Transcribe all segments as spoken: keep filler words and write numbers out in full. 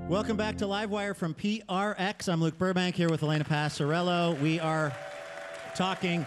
Welcome back to Livewire from P R X. I'm Luke Burbank here with Elena Passarello. We are talking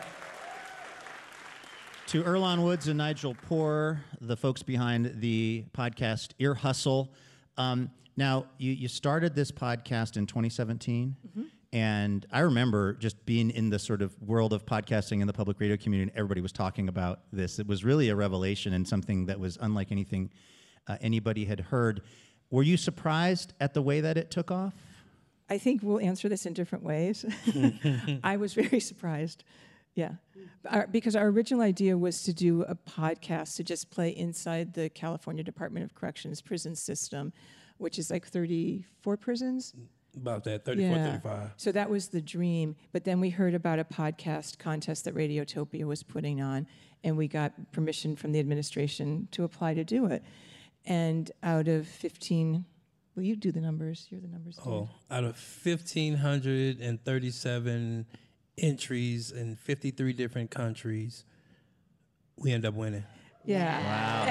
to Earlonne Woods and Nigel Poor, the folks behind the podcast Ear Hustle. Um, now, you, you started this podcast in twenty seventeen, mm-hmm. and I remember just being in the sort of world of podcasting in the public radio community, and everybody was talking about this. It was really a revelation and something that was unlike anything uh, anybody had heard. Were you surprised at the way that it took off? I think we'll answer this in different ways. I was very surprised, yeah. Our, because our original idea was to do a podcast to just play inside the California Department of Corrections prison system, which is like thirty-four prisons. About that, thirty-four, yeah. thirty-five. So that was the dream. But then we heard about a podcast contest that Radiotopia was putting on, and we got permission from the administration to apply to do it. And out of fifteen, well, you do the numbers. You're the numbers dude. Oh, out of fifteen thirty-seven entries in fifty-three different countries, we end up winning. Yeah. Wow.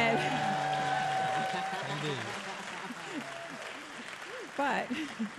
And but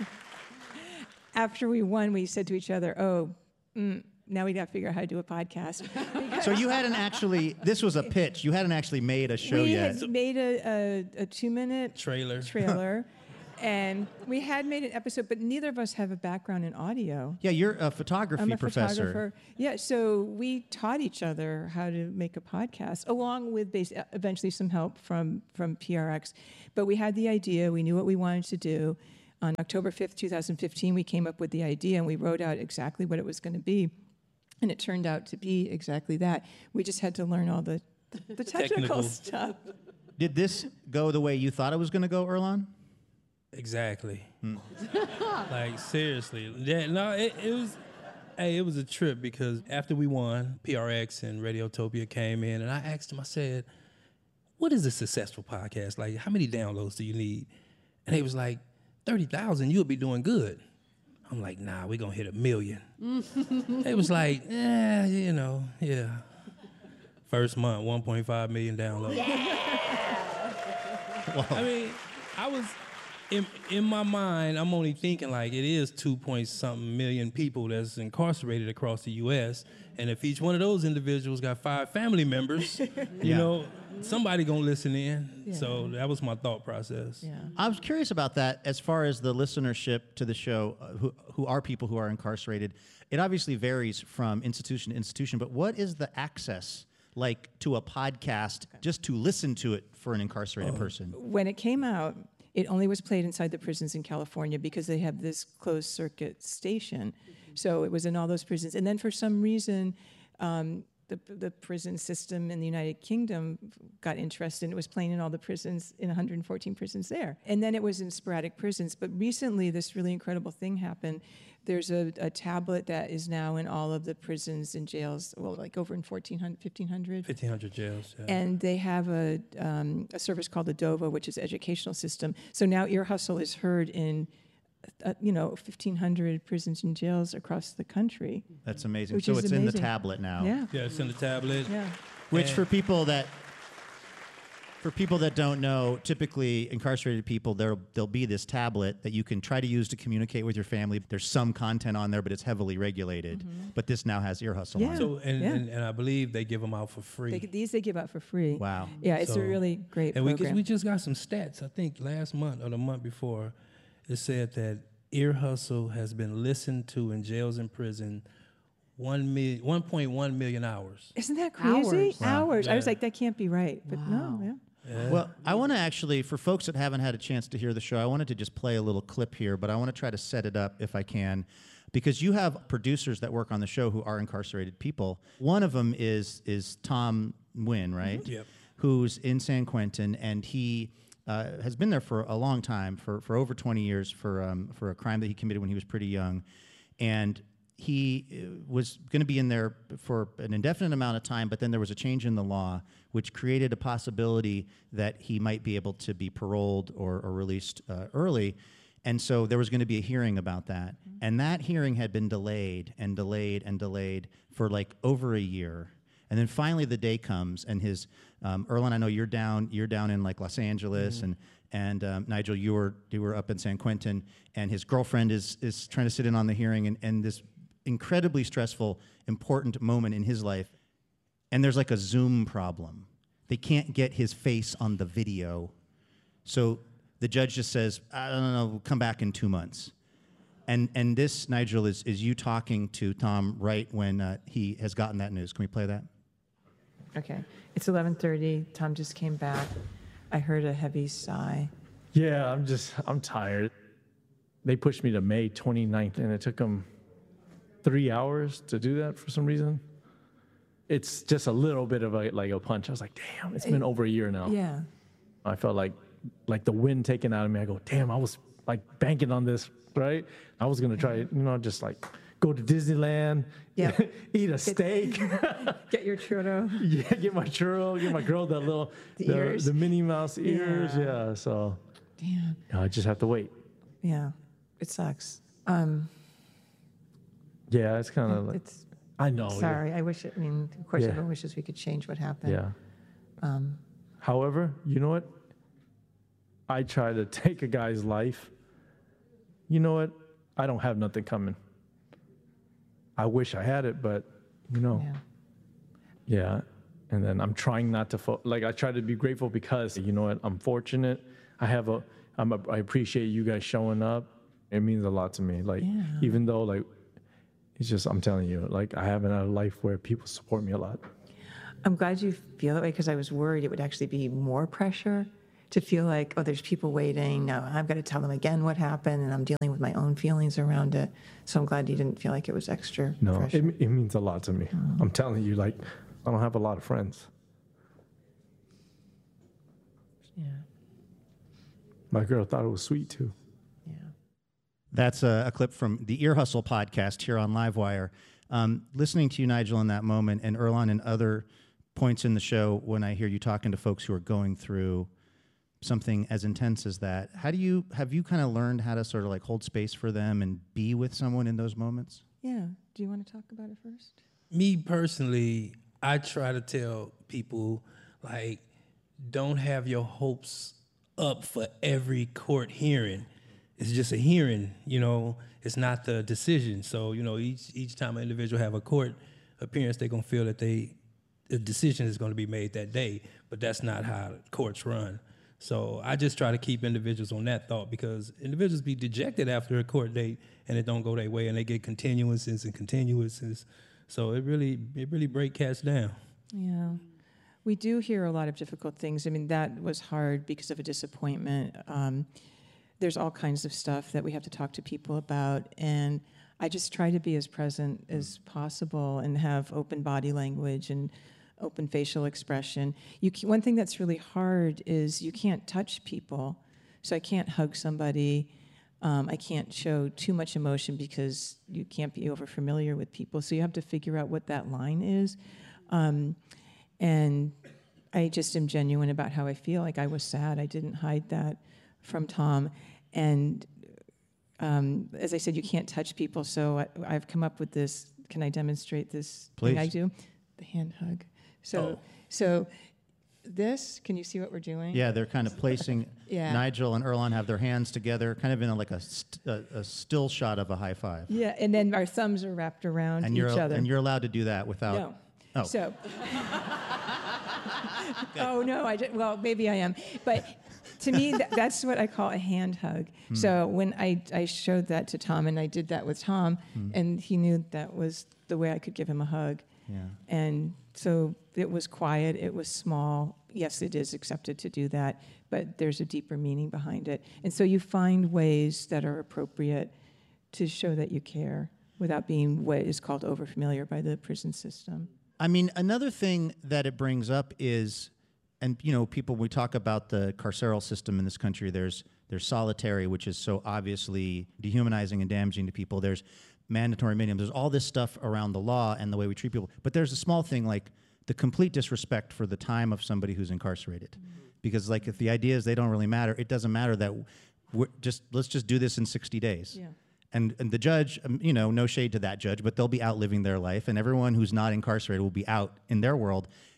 after we won, we said to each other, oh, mm, now we got to figure out how to do a podcast. So you hadn't actually, this was a pitch. You hadn't actually made a show we yet. We had made a, a, a two-minute trailer. trailer. And we had made an episode, but neither of us have a background in audio. Yeah, you're a photography I'm a professor. photographer. Yeah, so we taught each other how to make a podcast, along with base, eventually some help from, from P R X. But we had the idea. We knew what we wanted to do. On October fifth, twenty fifteen, we came up with the idea, and we wrote out exactly what it was going to be. And it turned out to be exactly that. We just had to learn all the, the technical, technical stuff. Did this go the way you thought it was going to go, Earlonne? Exactly. Hmm. Like, seriously. Yeah, no, it, it was, hey, it was a trip because after we won, P R X and Radiotopia came in, and I asked them, I said, what is a successful podcast? Like, how many downloads do you need? And they was like, thirty thousand, you'll be doing good. I'm like, nah, we're going to hit a million. They was like, yeah, you know, yeah. First month, one point five million downloads. Yeah. I mean, I was, in, in my mind, I'm only thinking like it is two point something million people that's incarcerated across the U S And if each one of those individuals got five family members, you yeah. know, somebody gonna listen in. Yeah. So that was my thought process. Yeah. I was curious about that as far as the listenership to the show, uh, who, who are people who are incarcerated. It obviously varies from institution to institution, but what is the access like to a podcast just to listen to it for an incarcerated oh. person? When it came out, it only was played inside the prisons in California because they have this closed circuit station. Mm-hmm. So it was in all those prisons. And then for some reason, um, the, the prison system in the United Kingdom got interested, and it was playing in all the prisons, in one hundred fourteen prisons there. And then it was in sporadic prisons. But recently, this really incredible thing happened. There's a, a tablet that is now in all of the prisons and jails, well, like over in fourteen hundred, fifteen hundred. fifteen hundred jails, yeah. And they have a, um, a service called the DOVA, which is educational system. So now Ear Hustle is heard in Uh, you know, fifteen hundred prisons and jails across the country. That's amazing. Which so is it's amazing. in the tablet now. Yeah. Yeah, it's in the tablet. Yeah. Which and for people that for people that don't know, typically incarcerated people, there there'll be this tablet that you can try to use to communicate with your family. There's some content on there, but it's heavily regulated. Mm-hmm. But this now has Ear Hustle Yeah. on it. So and, Yeah. and, and I believe they give them out for free. They, these they give out for free. Wow. Yeah, it's So- a really great And we, program. we just got some stats. I think last month or the month before, it said that Ear Hustle has been listened to in jails and prison one mil, one point one million hours. Isn't that crazy? Hours. Wow. Hours. I was Yeah. like, that can't be right. But no, yeah. Yeah. Well, I want to actually, for folks that haven't had a chance to hear the show, I wanted to just play a little clip here, but I want to try to set it up if I can, because you have producers that work on the show who are incarcerated people. One of them is is Tom Nguyen, right? Mm-hmm. Yep. Who's in San Quentin, and he uh, has been there for a long time, for, for over twenty years, for um, for a crime that he committed when he was pretty young, and he uh, was going to be in there for an indefinite amount of time, but then there was a change in the law which created a possibility that he might be able to be paroled or, or released uh, early. And so there was going to be a hearing about that. Mm-hmm. And that hearing had been delayed and delayed and delayed for like over a year. And then finally the day comes, and his, um, Earlonne, I know you're down, you're down in like Los Angeles, mm-hmm. and And um, Nigel, you were you were up in San Quentin, and his girlfriend is is trying to sit in on the hearing, and, and this incredibly stressful, important moment in his life. And there's like a Zoom problem. They can't get his face on the video. So the judge just says, I don't know, we'll come back in two months. And and this, Nigel, is, is you talking to Tom right when uh, he has gotten that news. Can we play that? Okay. It's eleven thirty. Tom just came back. I heard a heavy sigh. Yeah, I'm just, I'm tired. They pushed me to May twenty-ninth, and it took them three hours to do that for some reason. It's just a little bit of a, like a punch. I was like, damn, it's been over a year now. Yeah. I felt like, like the wind taken out of me. I go, damn, I was like banking on this, right? I was going to try, you know, just like go to Disneyland, Yeah. eat a steak, Get your churro. yeah, get my churro, get my girl that little, The the, ears. the Minnie Mouse ears. Yeah. Yeah, so Damn. you know, I just have to wait. Yeah. It sucks. Um, Yeah, it's kind of like, it's I know. yeah. sorry. I wish, it, I mean, of course, Yeah. everyone wishes we could change what happened. Yeah. Um, However, you know what? I try to take a guy's life. You know what? I don't have nothing coming. I wish I had it, but you know, yeah. yeah. And then I'm trying not to fo- like I try to be grateful because you know what? I'm fortunate. I have a. I'm a. I appreciate you guys showing up. It means a lot to me. Like Yeah. even though like it's just I'm telling you like I haven't had a life where people support me a lot. I'm glad you feel that way because I was worried it would actually be more pressure to feel like, oh, there's people waiting. No, I've got to tell them again what happened, and I'm dealing with my own feelings around it. So I'm glad you didn't feel like it was extra No, pressure. it, it means a lot to me. I'm telling you, like, I don't have a lot of friends. yeah, My girl thought it was sweet too. yeah. That's a, a clip from the Ear Hustle podcast here on Livewire. Um, listening to you, Nigel, in that moment, and Earlonne and other points in the show when I hear you talking to folks who are going through something as intense as that, how do you, have you kind of learned how to sort of like hold space for them and be with someone in those moments? Yeah. Do you want to talk about it first? Me personally, I try to tell people, like, don't have your hopes up for every court hearing. It's just a hearing, you know. It's not the decision. So, you know, each each time an individual have a court appearance, they're gonna feel that they the decision is gonna be made that day. But that's not how courts run. So I just try to keep individuals on that thought because individuals be dejected after a court date and it don't go their way and they get continuances and continuances. So it really it really break cats down. Yeah. We do hear a lot of difficult things. I mean, that was hard because of a disappointment. Um, there's all kinds of stuff that we have to talk to people about. And I just try to be as present as possible and have open body language and open facial expression. You can, one thing that's really hard is you can't touch people. So I can't hug somebody. Um, I can't show too much emotion because you can't be over familiar with people. So you have to figure out what that line is. Um, and I just am genuine about how I feel. Like I was sad. I didn't hide that from Tom. And um, as I said, you can't touch people. So I, I've come up with this. Can I demonstrate this thing I Please. do? The hand hug. So, Oh. so this, can you see what we're doing? Yeah, they're kind of placing, Yeah. Nigel and Earlonne have their hands together, kind of in a, like a, st- a, a still shot of a high five. Yeah, and then our thumbs are wrapped around And each you're, other. and you're allowed to do that without... No. Oh. So. Oh no, I just, well maybe I am, but to me th- that's what I call a hand hug. Hmm. So when I I showed that to Tom and I did that with Tom, Hmm. and he knew that was the way I could give him a hug. Yeah. And so it was quiet, it was small. Yes, it is accepted to do that, but there's a deeper meaning behind it. And so you find ways that are appropriate to show that you care without being what is called overfamiliar by the prison system. I mean, another thing that it brings up is, and you know, people, we talk about the carceral system in this country. There's there's solitary, which is so obviously dehumanizing and damaging to people. There's mandatory minimums. There's all this stuff around the law and the way we treat people. But there's a small thing like the complete disrespect for the time of somebody who's incarcerated, mm-hmm. because like if the idea is they don't really matter, it doesn't matter that we're just let's just do this in sixty days. Yeah. And, and the judge, um, you know, no shade to that judge, but they'll be out living their life, and everyone who's not incarcerated will be out in their world.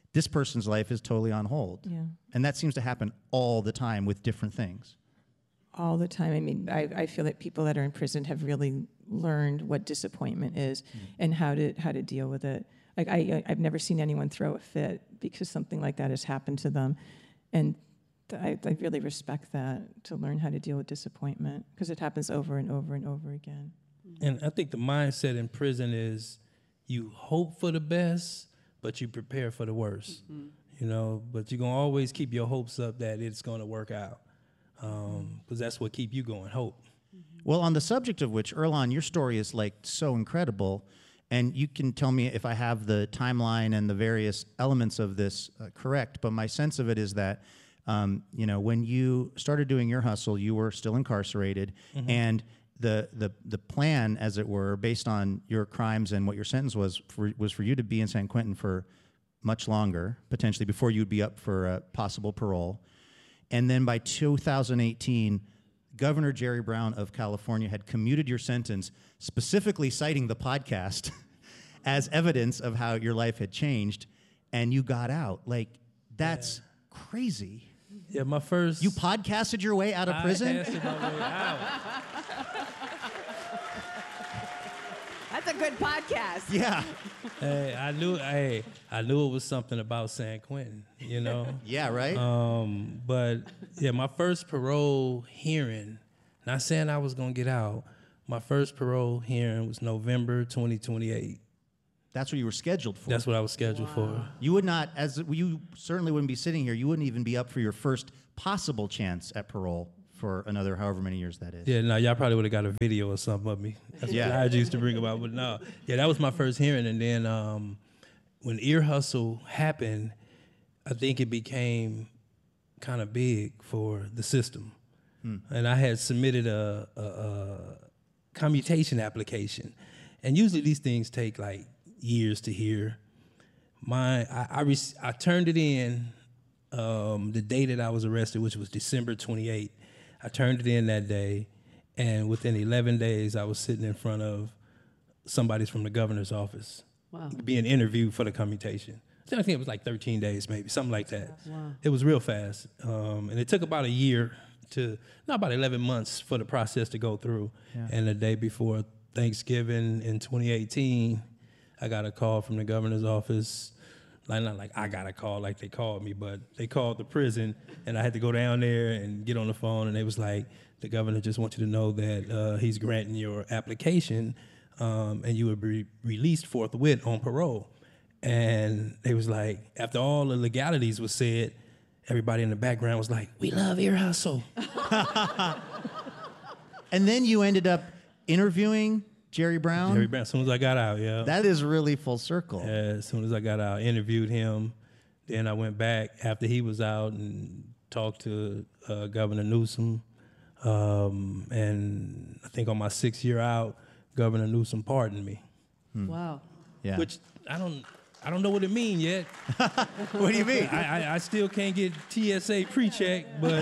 this person's life is totally on hold. Yeah. And that seems to happen all the time with different things. All the time. I mean, I, I feel that people that are in prison have really learned what disappointment is mm. and how to how to deal with it. Like I, I've never seen anyone throw a fit because something like that has happened to them, and I, I really respect that, to learn how to deal with disappointment, because it happens over and over and over again. And I think the mindset in prison is you hope for the best, but you prepare for the worst. Mm-hmm. You know, but you're gonna always keep your hopes up that it's gonna work out. Um, because that's what keep you going, hope. Well, on the subject of which, Earlonne, your story is like so incredible, and you can tell me if I have the timeline and the various elements of this uh, correct, but my sense of it is that, um, you know, when you started doing Ear Hustle, you were still incarcerated, mm-hmm. and the, the the plan, as it were, based on your crimes and what your sentence was, for, was for you to be in San Quentin for much longer, potentially, before you'd be up for uh, possible parole. And then by two thousand eighteen, Governor Jerry Brown of California had commuted your sentence, specifically citing the podcast as evidence of how your life had changed, and you got out. Like, that's yeah. crazy. Yeah, my first... You podcasted your way out of prison? I podcasted my way out. That's a good podcast. Yeah. Hey, I knew. Hey, I knew it was something about San Quentin. You know. Yeah. Right. Um. But yeah, my first parole hearing. Not saying I was gonna get out. My first parole hearing was November twenty twenty-eight. That's what you were scheduled for. That's what I was scheduled wow. for. You would not, as you certainly wouldn't be sitting here. You wouldn't even be up for your first possible chance at parole for another however many years that is. Yeah, no, y'all probably would have got a video or something of me. That's yeah. what I used to bring about, but no. Yeah, that was my first hearing, and then um, when Ear Hustle happened, I think it became kind of big for the system. Hmm. And I had submitted a, a, a commutation application, and usually these things take like years to hear. My, I, I, rec- I turned it in um, the day that I was arrested, which was December twenty-eighth. I turned it in that day, and within eleven days, I was sitting in front of somebody from the governor's office, wow. being interviewed for the commutation. So I think it was like thirteen days, maybe, something like that. Wow. It was real fast, um, and it took about a year to, not about eleven months for the process to go through. Yeah. And the day before Thanksgiving in twenty eighteen, I got a call from the governor's office. Like, not like I got a call like they called me, but they called the prison, and I had to go down there and get on the phone, and they was like, the governor just wants you to know that uh, he's granting your application, um, and you will be released forthwith on parole. And they was like, after all the legalities was said, everybody in the background was like, we love Ear Hustle. And then you ended up interviewing Jerry Brown? Jerry Brown, as soon as I got out, yeah. That is really full circle. Yeah, as soon as I got out, I interviewed him. Then I went back after he was out and talked to uh, Governor Newsom. Um, and I think on my sixth year out, Governor Newsom pardoned me. Hmm. Wow. Yeah. Which I don't I don't know what it means yet. What do you mean? I, I, I still can't get T S A pre-check, but...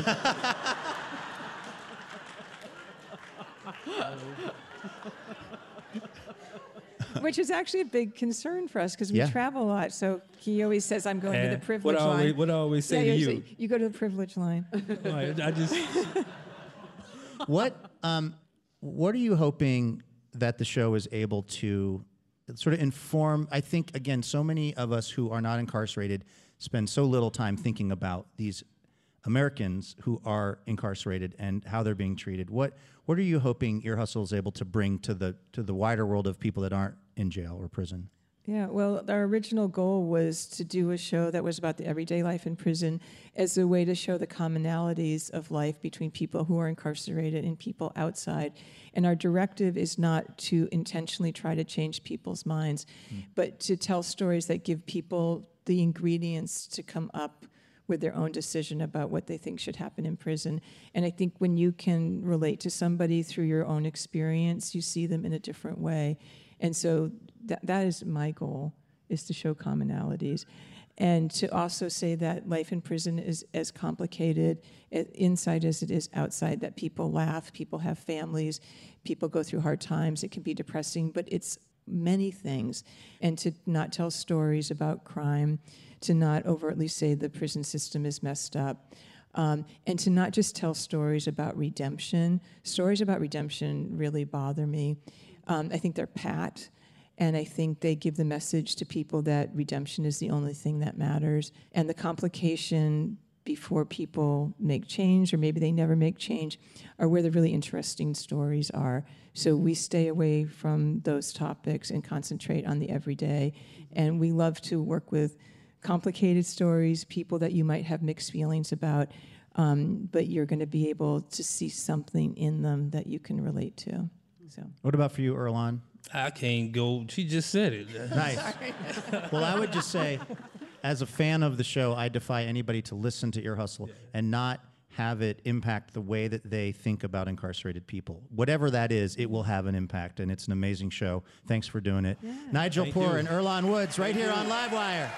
Which is actually a big concern for us because we yeah. travel a lot. So he always says, I'm going and to the privilege what I always, line. What I always say yeah, to you. you. You go to the privilege line. I just... What, um, what are you hoping that the show is able to sort of inform? I think, again, so many of us who are not incarcerated spend so little time thinking about these Americans who are incarcerated and how they're being treated. What what are you hoping Ear Hustle is able to bring to the to the wider world of people that aren't in jail or prison? Yeah, well, our original goal was to do a show that was about the everyday life in prison as a way to show the commonalities of life between people who are incarcerated and people outside. And our directive is not to intentionally try to change people's minds, mm. but to tell stories that give people the ingredients to come up with their own decision about what they think should happen in prison. And I think when you can relate to somebody through your own experience, you see them in a different way. And so that that is my goal, is to show commonalities. And to also say that life in prison is as complicated inside as it is outside, that people laugh, people have families, people go through hard times, it can be depressing, but it's many things, and to not tell stories about crime, to not overtly say the prison system is messed up, um, and to not just tell stories about redemption. Stories about redemption really bother me. Um, I think they're pat, and I think they give the message to people that redemption is the only thing that matters, and the complication before people make change, or maybe they never make change, are where the really interesting stories are. So we stay away from those topics and concentrate on the everyday. And we love to work with complicated stories, people that you might have mixed feelings about, um, but you're going to be able to see something in them that you can relate to. So. What about for you, Earlonne? I can't go. She just said it. Nice. Well, I would just say, as a fan of the show, I defy anybody to listen to Ear Hustle and not have it impact the way that they think about incarcerated people. Whatever that is, it will have an impact, and it's an amazing show. Thanks for doing it. Yeah. Nigel Thank Poor you. and Earlonne Woods right here on Livewire.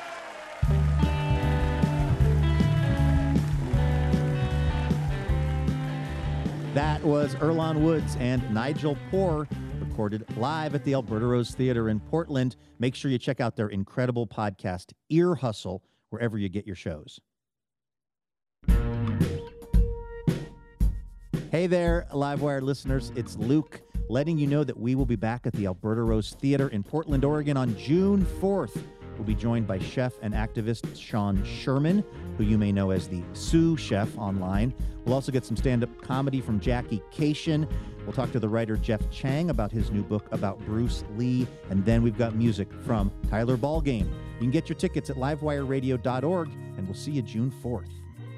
That was Earlonne Woods and Nigel Poor, recorded live at the Alberta Rose Theater in Portland. Make sure you check out their incredible podcast, Ear Hustle, wherever you get your shows. Hey there, Livewire listeners. It's Luke, letting you know that we will be back at the Alberta Rose Theater in Portland, Oregon on June fourth. We'll be joined by chef and activist Sean Sherman, who you may know as the Sue Chef online. We'll also get some stand-up comedy from Jackie Cation. We'll talk to the writer Jeff Chang about his new book about Bruce Lee. And then we've got music from Tyler Ballgame. You can get your tickets at livewire radio dot org, and we'll see you June fourth.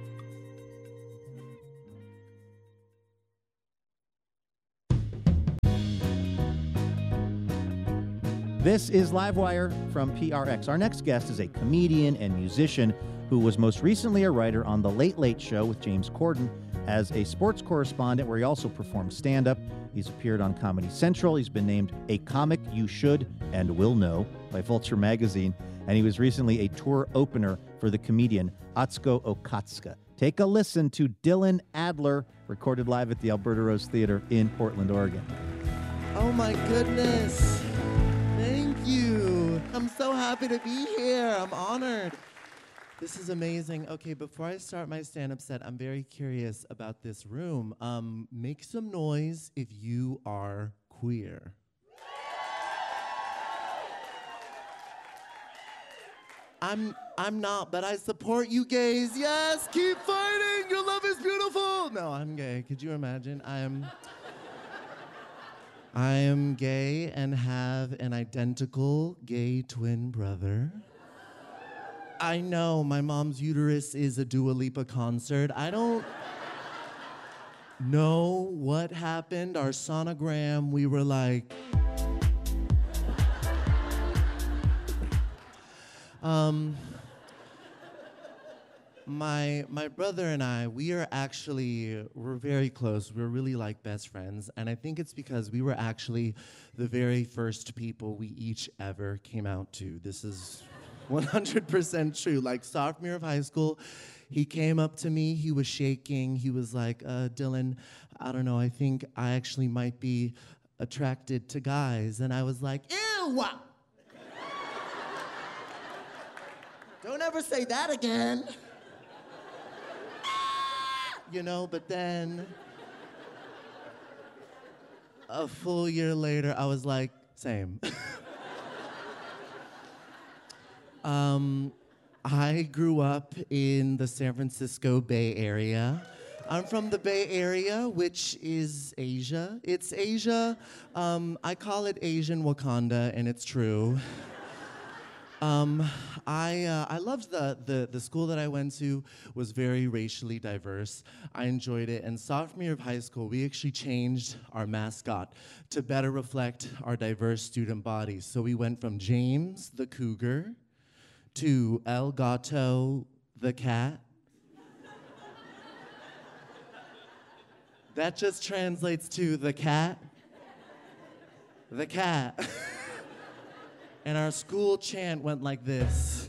This is Livewire from P R X. Our next guest is a comedian and musician who was most recently a writer on The Late Late Show with James Corden, as a sports correspondent where he also performed stand-up. He's appeared on Comedy Central. He's been named A Comic You Should and Will Know by Vulture Magazine. And he was recently a tour opener for the comedian Atsuko Okatsuka. Take a listen to Dylan Adler, recorded live at the Alberta Rose Theater in Portland, Oregon. Oh my goodness. Thank you. I'm so happy to be here. I'm honored. This is amazing. Okay, before I start my stand-up set, I'm very curious about this room. Um, make some noise if you are queer. I'm I'm not, but I support you gays. Yes, keep fighting. Your love is beautiful. No, I'm gay. Could you imagine? I am I am gay and have an identical gay twin brother. I know my mom's uterus is a Dua Lipa concert. I don't know what happened. Our sonogram, we were like, um, my my brother and I, we are actually, we're very close. We're really like best friends. And I think it's because we were actually the very first people we each ever came out to. This is one hundred percent true. Like sophomore year of high school, he came up to me, he was shaking, he was like, uh, Dylan, I don't know, I think I actually might be attracted to guys. And I was like, ew! Don't ever say that again. You know, but then a full year later, I was like, same. Um, I grew up in the San Francisco Bay Area. I'm from the Bay Area, which is Asia. It's Asia. Um, I call it Asian Wakanda, and it's true. Um, I uh, I loved the, the the school that I went to was very racially diverse. I enjoyed it. And sophomore year of high school, we actually changed our mascot to better reflect our diverse student body. So we went from James the Cougar to El Gato the cat. That just translates to the cat. The cat. And our school chant went like this.